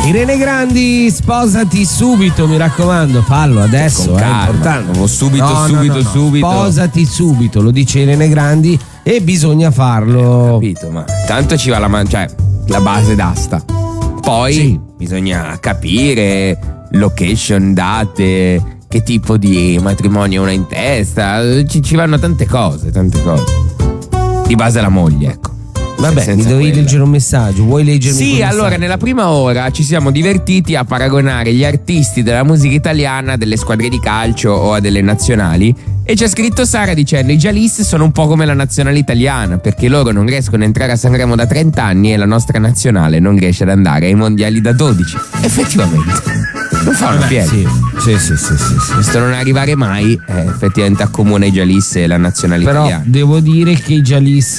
Irene Grandi, sposati subito, mi raccomando, fallo adesso, è importante. Subito. Sposati subito, lo dice Irene Grandi e bisogna farlo. Capito, ma tanto ci va la base d'asta. Poi Sì. bisogna capire location, date, che tipo di matrimonio uno ha in testa, ci vanno tante cose. Di base la moglie, ecco. Vabbè, Senza mi dovevi quella. leggere un messaggio, vuoi leggermi Sì, quel allora messaggio? nella prima ora ci siamo divertiti a paragonare gli artisti della musica italiana a delle squadre di calcio o a delle nazionali, e c'è scritto Sara dicendo: i Jalis sono un po' come la nazionale italiana, perché loro non riescono a entrare a Sanremo da 30 anni e la nostra nazionale non riesce ad andare ai mondiali da 12. Effettivamente non fa una piega. Sì. Questo non arrivare mai effettivamente accomuna i Jalis e la nazionale Però italiana. devo dire che i Jalis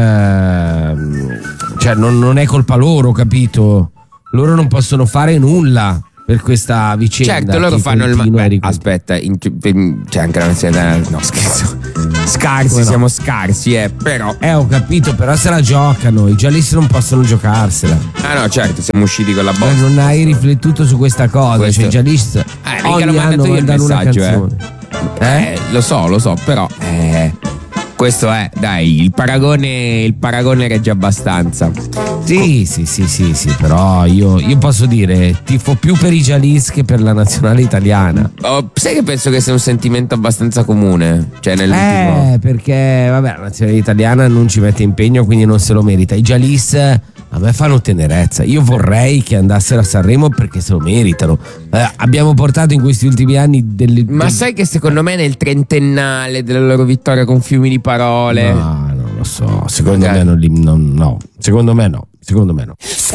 cioè non è colpa loro, capito? Loro non possono fare nulla per questa vicenda. Certo, loro che fanno continua a aspetta, c'è anche la nazionale. No, scherzo. Scarsi, Come no? siamo scarsi, però. ho capito, però se la giocano. I Jalis non possono giocarsela. Ah no, certo, siamo usciti con la Poi botta. non hai riflettuto su questa cosa. Questo- Cioè, i Jalis mica l'ho ogni mandato anno io il mandano una messaggio, canzone. Lo so, però questo è, dai, il paragone regge abbastanza. Sì, però io posso dire tifo più per i Jalis che per la nazionale italiana. Sai che penso che sia un sentimento abbastanza comune? Cioè nell'ultimo. Perché vabbè, la nazionale italiana non ci mette impegno, quindi non se lo merita. I Jalis a me fanno tenerezza. Io vorrei che andassero a Sanremo perché se lo meritano. Abbiamo portato in questi ultimi anni Ma sai che secondo me nel trentennale della loro vittoria con fiumi di parole. No, non lo so. Secondo me no. Secondo me no.